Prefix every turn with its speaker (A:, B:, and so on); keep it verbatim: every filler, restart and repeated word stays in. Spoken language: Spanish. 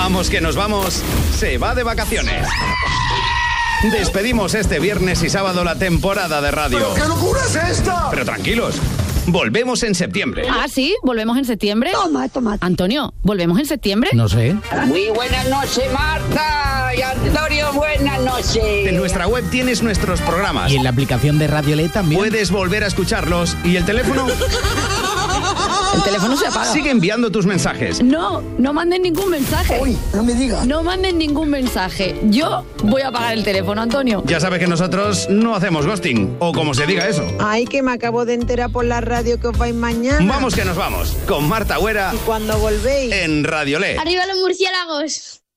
A: Vamos que nos vamos, se va de vacaciones. Despedimos este viernes y sábado la temporada de radio.
B: ¿Pero qué locura es esta?
A: Pero tranquilos, volvemos en septiembre.
C: Ah, ¿sí? ¿Volvemos en septiembre?
D: Toma, toma.
C: Antonio, ¿volvemos en septiembre?
E: No sé.
F: Muy buenas noches, Marta y Antonio, buenas noches.
A: En nuestra web tienes nuestros programas.
E: Y en la aplicación de Radio L también.
A: Puedes volver a escucharlos. ¿Y el teléfono?
C: El teléfono se apaga.
A: Sigue enviando tus mensajes.
C: No, no manden ningún mensaje.
D: Uy, no me digas.
C: No manden ningún mensaje. Yo voy a apagar el teléfono, Antonio.
A: Ya sabes que nosotros no hacemos ghosting, o como se diga eso.
G: Ay, que me acabo de enterar por la radio que os vais mañana.
A: Vamos que nos vamos, con Marta Huera.
G: ¿Y cuándo volvéis?
A: En Radio L.
H: ¡Arriba los murciélagos!